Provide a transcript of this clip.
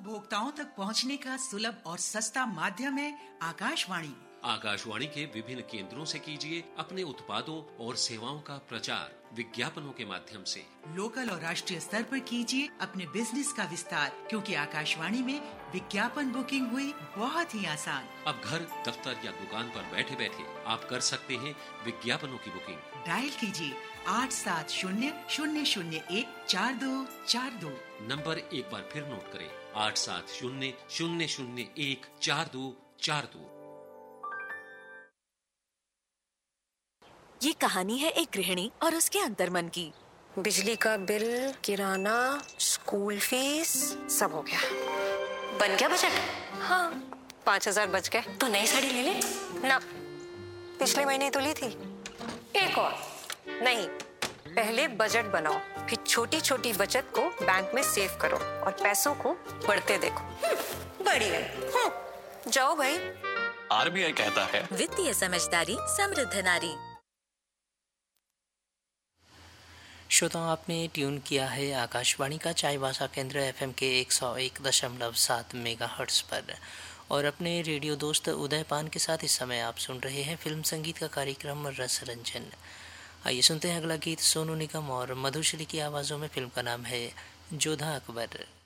उपभोक्ताओं तक पहुंचने का सुलभ और सस्ता माध्यम है आकाशवाणी। आकाशवाणी के विभिन्न केंद्रों से कीजिए अपने उत्पादों और सेवाओं का प्रचार विज्ञापनों के माध्यम से। लोकल और राष्ट्रीय स्तर पर कीजिए अपने बिजनेस का विस्तार, क्योंकि आकाशवाणी में विज्ञापन बुकिंग हुई बहुत ही आसान। अब घर, दफ्तर या दुकान पर बैठे बैठे आप कर सकते हैं विज्ञापनों की बुकिंग। डायल कीजिए 8700014242। नंबर एक बार फिर नोट करें, 8700014242। ये कहानी है एक गृहिणी और उसके अंतर्मन की। बिजली का बिल, किराना, स्कूल फीस, सब हो गया। बन गया बजट? हाँ, 5,000 बच गए। तो नई साड़ी ले ले ना, पिछले महीने तो ली थी। एक और नहीं, पहले बजट बनाओ, फिर छोटी छोटी बचत को बैंक में सेव करो और पैसों को बढ़ते देखो। बढ़िया। जाओ भाई। आरबीआई कहता है, वित्तीय समझदारी समृद्ध नारी। श्रोताओं, आपने ट्यून किया है आकाशवाणी का चाईबासा केंद्र एफएम के 101.7 मेगाहर्ट्ज़ पर और अपने रेडियो दोस्त उदयपान के साथ इस समय आप सुन रहे हैं फिल्म संगीत का कार्यक्रम रस रंजन। आइए सुनते हैं अगला गीत सोनू निगम और मधुश्री की आवाज़ों में। फिल्म का नाम है जोधा अकबर।